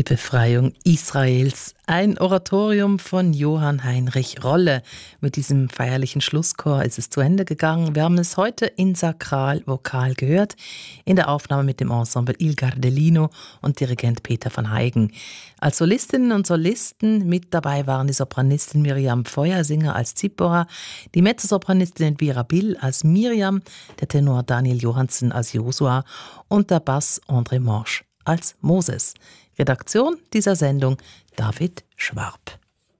Die Befreiung Israels. Ein Oratorium von Johann Heinrich Rolle. Mit diesem feierlichen Schlusschor ist es zu Ende gegangen. Wir haben es heute in Sakralvokal gehört, in der Aufnahme mit dem Ensemble Il Gardellino und Dirigent Peter van Heigen. Als Solistinnen und Solisten mit dabei waren die Sopranistin Miriam Feuersinger als Zipporah, die Mezzosopranistin Elvira Bill als Miriam, der Tenor Daniel Johansen als Josua und der Bass André Morsch als Moses. Redaktion dieser Sendung David Schwab.